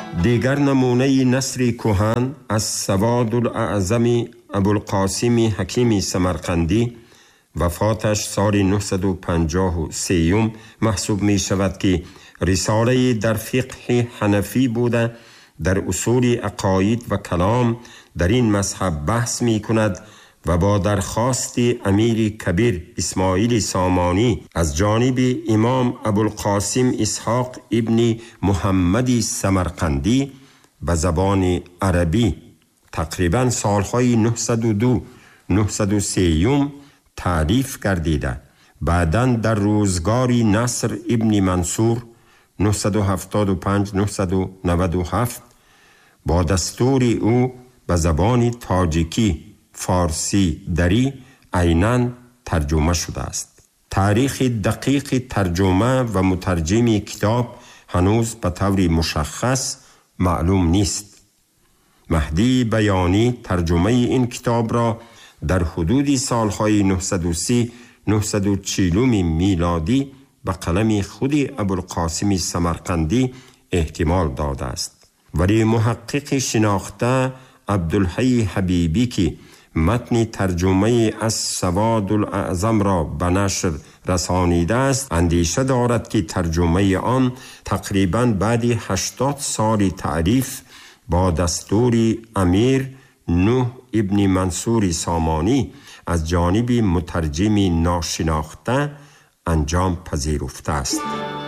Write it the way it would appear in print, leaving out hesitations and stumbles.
دیگر نمونه نثر کهن از سواد الاعظم ابوالقاسم حکیم سمرقندی، وفاتش سال 953 محسوب می شود که رساله در فقه حنفی بوده، در اصول عقاید و کلام در این مذهب بحث می کند و با درخواست امیر کبیر اسماعیل سامانی از جانب امام ابوالقاسم اسحاق ابن محمد سمرقندی به زبان عربی تقریبا سالهای 902 903 تالیف گردیده. بعداً در روزگار نصر ابن منصور 975 997 با دستور او به زبان تاجیکی، فارسی، دری عیناً ترجمه شده است. تاریخ دقیق ترجمه و مترجم کتاب هنوز به طور مشخص معلوم نیست. مهدی بیانی ترجمه این کتاب را در حدود سالهای 930 940 میلادی به قلم خود ابوالقاسم سمرقندی احتمال داده است، ولی محقق شناخته عبدالحی حبیبی که متن ترجمه از سواد الاعظم را به نشر رسانیده است، اندیشه دارد که ترجمه آن تقریباً بعد 80 سال تالیف با دستور امیر نوح ابن منصور سامانی از جانب مترجم ناشناخته انجام پذیرفته است.